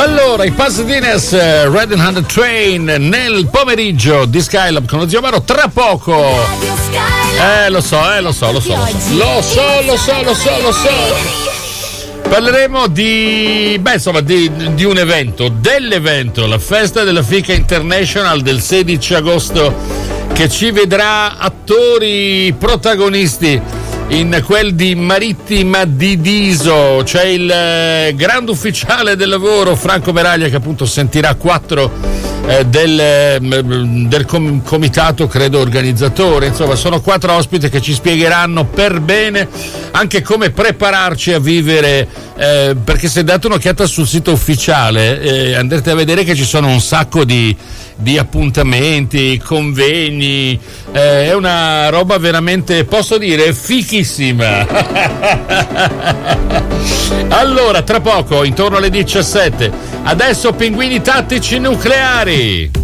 Allora, i Pasadena's Red and Hundred Train nel pomeriggio di Skylab con lo Zio Maro. Tra poco lo so. Parleremo di un evento, dell'evento, la festa della Fica International del 16 agosto, che ci vedrà attori protagonisti in quel di Marittima di Diso. C'è il grande ufficiale del lavoro Franco Meraglia, che appunto sentirà 4 del comitato, credo, organizzatore. Insomma, sono 4 ospiti che ci spiegheranno per bene anche come prepararci a vivere, perché se date un'occhiata sul sito ufficiale andrete a vedere che ci sono un sacco di appuntamenti, convegni, è una roba veramente, posso dire, fichissima. Allora, tra poco, intorno alle 17, adesso Pinguini Tattici Nucleari.